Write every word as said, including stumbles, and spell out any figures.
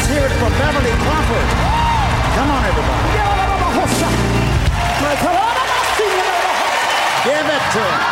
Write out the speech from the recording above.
Let's hear it for Beverly Crawford. Come on, everybody. Give it to him.